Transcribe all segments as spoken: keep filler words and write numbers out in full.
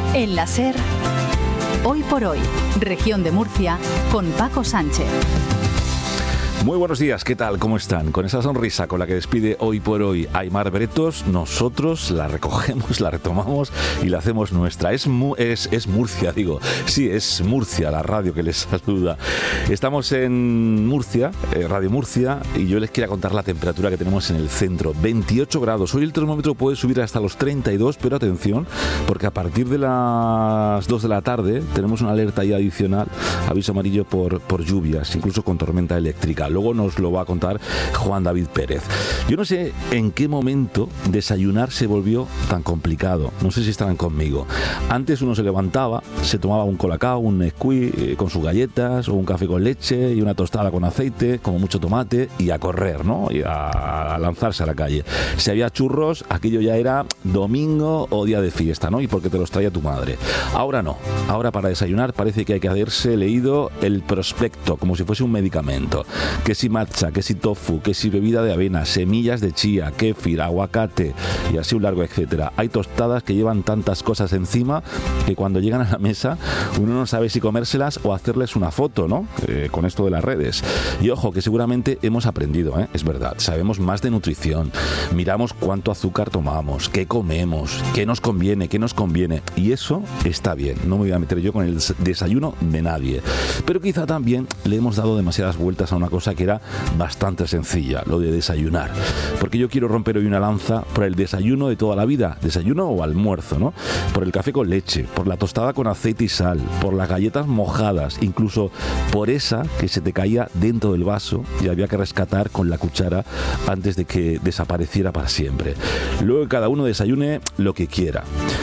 En la SER, Hoy por Hoy, Región de Murcia, con Paco Sánchez. Muy buenos días, ¿qué tal? ¿Cómo están? Con esa sonrisa con la que despide Hoy por Hoy Aimar Bretos, nosotros la recogemos, la retomamos y la hacemos nuestra. Es, mu- es, es Murcia, digo. Sí, es Murcia, la radio que les saluda. Estamos en Murcia, eh, Radio Murcia, y yo les quiero contar la temperatura que tenemos en el centro. veintiocho grados. Hoy el termómetro puede subir hasta los treinta y dos, pero atención, porque a partir de las dos de la tarde tenemos una alerta ya adicional, aviso amarillo por, por lluvias, incluso con tormenta eléctrica. Luego nos lo va a contar Juan David Pérez. Yo no sé en qué momento desayunar se volvió tan complicado. No sé si estarán conmigo. Antes uno se levantaba, se tomaba un colacao, un Nesquik eh, con sus galletas, o un café con leche y una tostada con aceite, como mucho tomate, y a correr, ¿no? Y a, a lanzarse a la calle. Si había churros, aquello ya era domingo o día de fiesta, ¿no? Y porque te los traía tu madre. Ahora no. Ahora para desayunar parece que hay que haberse leído el prospecto, como si fuese un medicamento. Que si matcha, que si tofu, que si bebida de avena, semillas de chía, kéfir, aguacate y así un largo etcétera. Hay tostadas que llevan tantas cosas encima que cuando llegan a la mesa uno no sabe si comérselas o hacerles una foto, ¿no? Eh, con esto de las redes. Y ojo, que seguramente hemos aprendido, ¿eh? Es verdad, sabemos más de nutrición, miramos cuánto azúcar tomamos, qué comemos, qué nos conviene, qué nos conviene. Y eso está bien, no me voy a meter yo con el desayuno de nadie. Pero quizá también le hemos dado demasiadas vueltas a una cosa que era bastante sencilla, lo de desayunar. Porque yo quiero romper hoy una lanza por el desayuno de toda la vida, desayuno o almuerzo, ¿no? Por el café con leche, por la tostada con aceite y sal, por las galletas mojadas, incluso por esa que se te caía dentro del vaso y había que rescatar con la cuchara antes de que desapareciera para siempre. Luego cada uno desayune lo que quiera,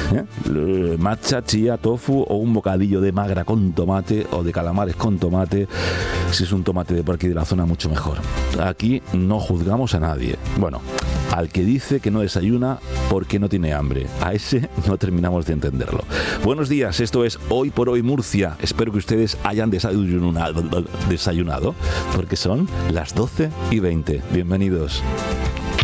¿eh? Matcha, chía, tofu o un bocadillo de magra con tomate o de calamares con tomate, si es un tomate de por aquí de la zona, mucho mejor. Aquí no juzgamos a nadie. Bueno, al que dice que no desayuna porque no tiene hambre, a ese no terminamos de entenderlo. Buenos días, esto es Hoy por Hoy Murcia. Espero que ustedes hayan desayunado, desayunado porque son las doce y veinte. Bienvenidos.